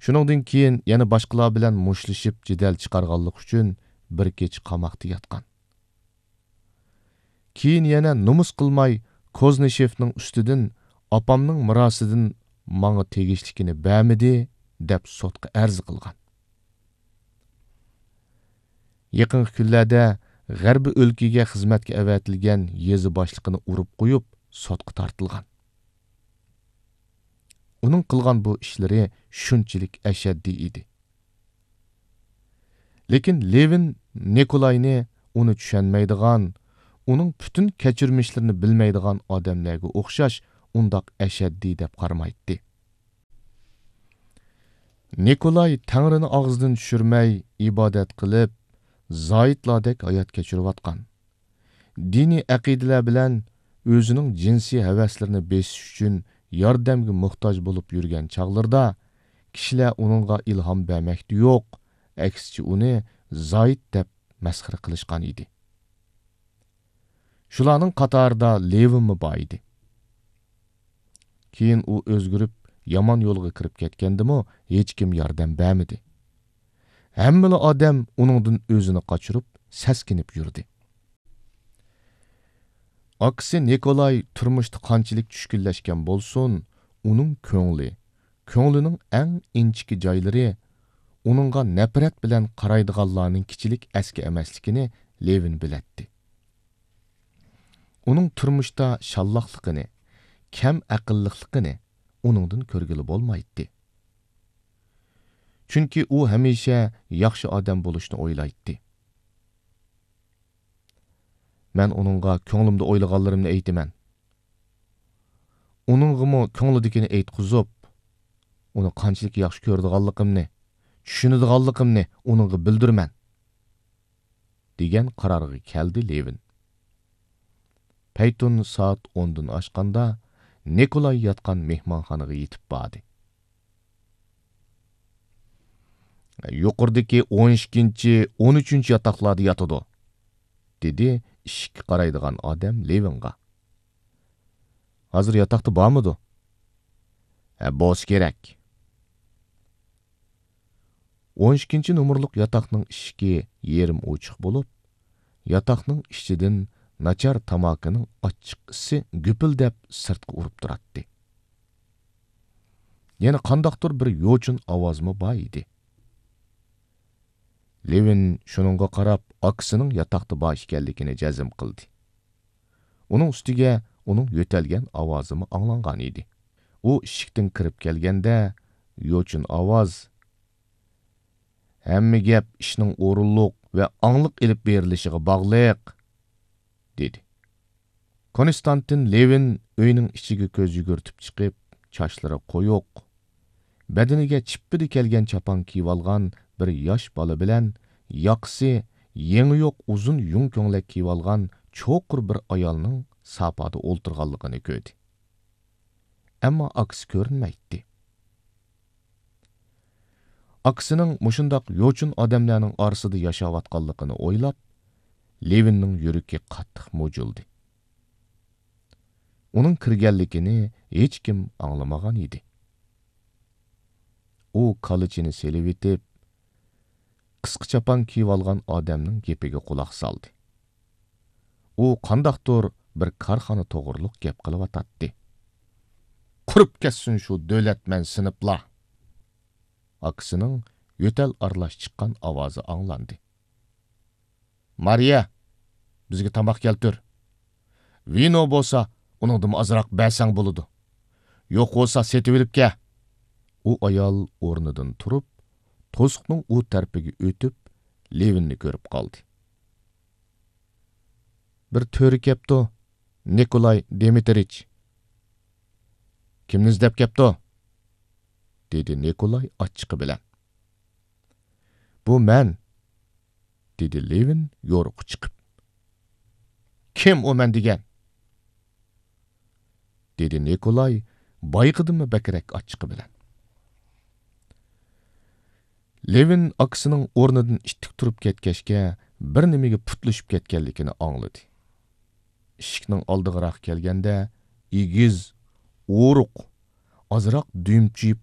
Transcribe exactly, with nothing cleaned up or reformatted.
Shuningdan keyin yana boshqalar bilan mushlashib jidal chiqarganlik uchun bir kech qamoqda yotgan. Keyin yana numus qilmay Kozneshevning ustidan opamning mirosidan menga tegishlikini bermidi deb sotqa arz qilgan. Yaqin kunlarda G'arbi o'lkaga xizmatga avatilgan yezi boshliqini urib qo'yib, sotqa tortilgan. Uning qilgan bu ishlari shunchalik ashaddiy edi. Lekin Levin Nikolayni uni tushunmaydigan, uning butun kechirmishlarini bilmaydigan odamlarga o'xshash undoq ashaddiy deb qaramaydi. Nikolay Tangrini og'zidan tushirmay ibodat qilib, zoitlardek hayot kechirayotgan. Diniy aqidalar bilan o'zining jinsiy havaslarini besish uchun yordamga muhtoj bo'lib yurgan chaqlarda kishilar uningga ilhom bermakdi yo'q, aksicha uni zoit deb masxara qilishgan edi. Shularning qatorida Levinmi bor edi. Keyin u o'zgarib yomon yo'lga kirib ketgandimi, hech kim yordam bermadi. Hammala odam uningdan o'zini qochirib, saskinib yurdi. Aksi Nikolay turmushda qanchalik tushkunlashgan bo'lsin, uning ko'ngli, ko'nglining eng inchiki joylari uningga nafrat bilan qaraydiganlarning kichilik aski emasligini Levin bilatdi. Uning turmushda shalloqligini, kam aqlliqligini uningdan ko'rgili bo'lmaydi. Chunki u hamisha yaxshi odam bo'lishni o'ylaydi. Men uningga ko'nglimda o'ylaganlarimni aytaman. Uningga ko'nglidagini aytqizib, uni qanchalik yaxshi ko'rdiganligimni, tushunadiganligimni uningga bildirman, degan qarorga keldi Levin. Paytun soat o'ndan oshganda Nikolay yotgan mehmonxonaga yetib bordi. Yuqoridagi o'n ikkinchi, o'n uchinchi yotoqlarda yotadi, dedi ishga qaraydigan odam Levinga. Hozir yotoqda bormidi? Ha, bo'lishi kerak. o'n ikkinchi nomerlik yotoqning eshigi yerim ochiq bo'lib, yotoqning ichidan nachar tamokining ochiq isi gupildab sirtqa urib turardi. Yana qandaqdir bir yo'chin ovozmi bor edi. Levin shuningga qarab, aksining yotoqda bor ekanligini jazm qildi. Uning ustiga uning yo'talgan ovozimi anglangan edi. U eshikdan kirib kelganda yo'chin ovoz hamma gap ishning o'rinliq va angliq ilib berilishiga bog'liq, dedi. Konstantin Levin uyning ichiga ko'z yugurtib chiqib, chochlari qo'yoq, badaniga chippidi kelgan chapon kiyib olgan bir yosh bola bilan yoqsi yangi yo'q uzun yung ko'nglak kiyib olgan cho'qir bir ayolning sapoda o'ltirganligini ko'rdi. Ammo aksi ko'rinmaydi. Aksining mushundoq yo'chin odamlarning orasida yashayotganligini o'ylab, Levinning yuragi qattiq mujildi. Uning kirganligini hech kim anglamagan edi. U qalichini selib etib, qisqa chapon kiyib olgan odamning gapiga quloq soldi. U qandaqdir bir korxona to'g'riliq gap qilyotdi. Qurib ketsin shu davlatman siniblar. Aksining yo'tal aralash chiqqan ovozi anglandi. Mariya, bizga tamoq keltir. Vino bo'lsa, uningdan azroq bersang bo'ladi. Yo'q bo'lsa, setib olib kel. U ayol o'rnidan turib, to'siqning u tarafiga o'tib, Levinni ko'rib qoldi. Bir to'ri kepti, Nikolay Dmitrich. Kimni izlab kepti? Dedi Nikolay achchiqi bilan. Bu men, dedi Levin yo'ruq chiqib. Kim o men degan? Dedi Nikolay bayqidimi bakrak achchiqi bilan. Levin aksining o'rnidan ittik turib ketgachga bir nimaga putlashib ketganligini angladi. Eshikning oldig'iroq kelganda egiz, o'ruq, ozroq düymchiyib